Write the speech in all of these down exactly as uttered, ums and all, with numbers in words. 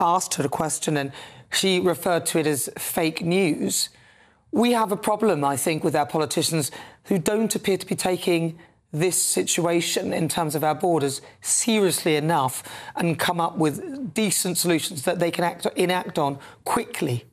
asked her a question and she referred to it as fake news. We have a problem, I think, with our politicians who don't appear to be taking this situation in terms of our borders seriously enough and come up with decent solutions that they can act, enact on quickly.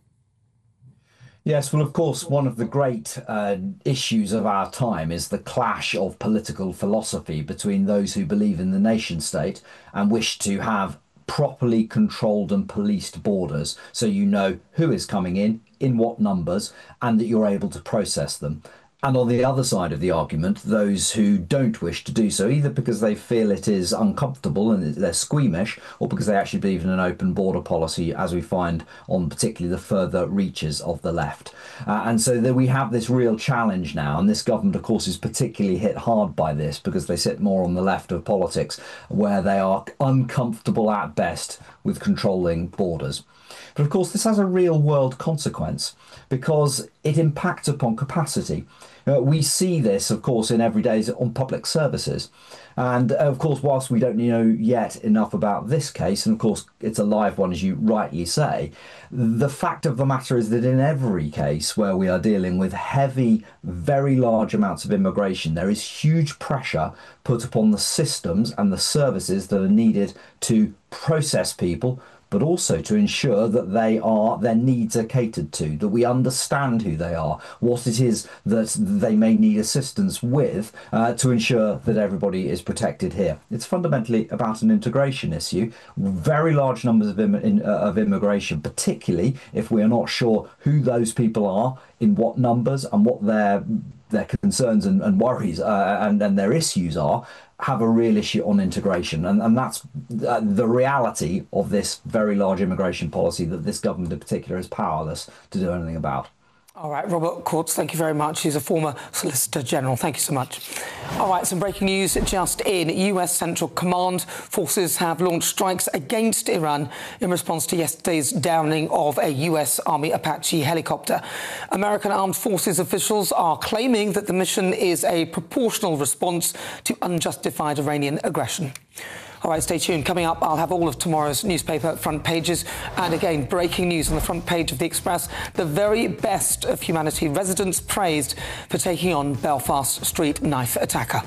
Yes, well, of course, one of the great uh, issues of our time is the clash of political philosophy between those who believe in the nation state and wish to have properly controlled and policed borders so you know who is coming in, in what numbers, and that you're able to process them. And on the other side of the argument, those who don't wish to do so, either because they feel it is uncomfortable and they're squeamish, or because they actually believe in an open border policy, as we find on particularly the further reaches of the left. Uh, and so that we have this real challenge now, and this government, of course, is particularly hit hard by this because they sit more on the left of politics, where they are uncomfortable at best with controlling borders. But of course, this has a real world consequence because it impacts upon capacity. Uh, we see this, of course, in every day on public services. And of course, whilst we don't know yet enough about this case, and of course, it's a live one, as you rightly say, the fact of the matter is that in every case where we are dealing with heavy, very large amounts of immigration, there is huge pressure put upon the systems and the services that are needed to process people, but also to ensure that they are, their needs are catered to, that we understand who they are, what it is that they may need assistance with uh, to ensure that everybody is protected here. It's fundamentally about an integration issue. Very large numbers of, Im in, uh, of immigration, particularly if we are not sure who those people are, in what numbers and what their their concerns and, and worries uh, and, and their issues are, have a real issue on integration. And, and that's uh, the reality of this very large immigration policy that this government in particular is powerless to do anything about. All right, Robert Courts, thank you very much. He's a former Solicitor General. Thank you so much. All right, some breaking news just in. U S Central Command forces have launched strikes against Iran in response to yesterday's downing of a U S Army Apache helicopter. American armed forces officials are claiming that the mission is a proportional response to unjustified Iranian aggression. All right, stay tuned. Coming up, I'll have all of tomorrow's newspaper front pages. And again, breaking news on the front page of The Express. The very best of humanity, residents praised for taking on Belfast street knife attacker.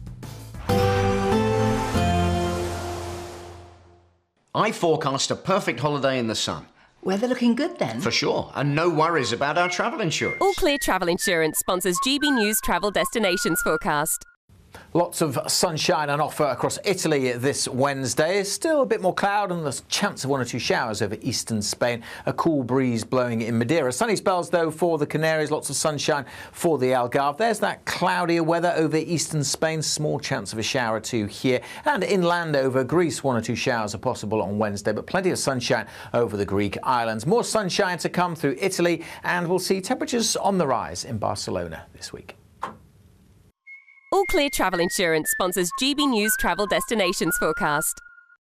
I forecast a perfect holiday in the sun. Weather looking good then? For sure, and no worries about our travel insurance. All Clear Travel Insurance sponsors G B News Travel Destinations Forecast. Lots of sunshine on offer across Italy this Wednesday. Still a bit more cloud and the chance of one or two showers over eastern Spain. A cool breeze blowing in Madeira. Sunny spells, though, for the Canaries. Lots of sunshine for the Algarve. There's that cloudier weather over eastern Spain. Small chance of a shower or two here. And inland over Greece, one or two showers are possible on Wednesday. But plenty of sunshine over the Greek islands. More sunshine to come through Italy. And we'll see temperatures on the rise in Barcelona this week. All Clear Travel Insurance sponsors G B News Travel Destinations Forecast.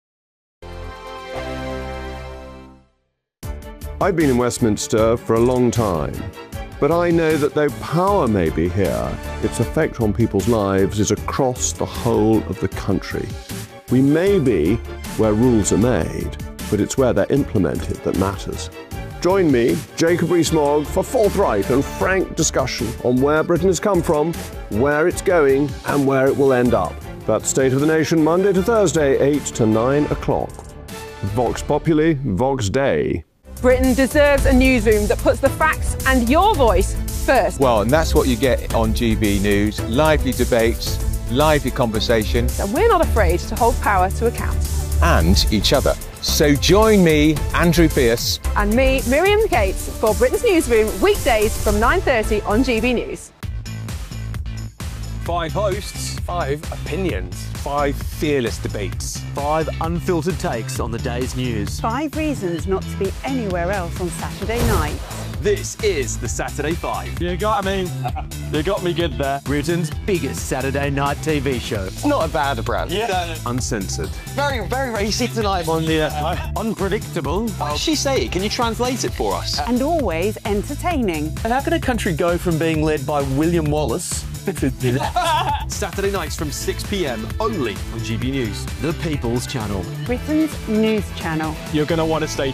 I've been in Westminster for a long time, but I know that though power may be here, its effect on people's lives is across the whole of the country. We may be where rules are made, but it's where they're implemented that matters. Join me, Jacob Rees-Mogg, for forthright and frank discussion on where Britain has come from, where it's going, and where it will end up. That's State of the Nation, Monday to Thursday, eight to nine o'clock. Vox Populi, Vox Dei. Britain deserves a newsroom that puts the facts and your voice first. Well, and that's what you get on G B News. Lively debates, lively conversation. And we're not afraid to hold power to account. And each other. So join me, Andrew Pierce. And me, Miriam Gates, for Britain's Newsroom, weekdays from nine thirty on G B News. Five hosts, five opinions, five fearless debates, five unfiltered takes on the day's news. Five reasons not to be anywhere else on Saturday night. This is the Saturday Five. You got me. You got me good there. Britain's biggest Saturday night T V show. It's not a bad brand. Yeah. Uncensored. Very, very racy tonight. On the uh, unpredictable. What did she say? Can you translate it for us? And always entertaining. And how can a country go from being led by William Wallace to Saturday nights from six p m only on G B News, the People's Channel. Britain's news channel. You're going to want to stay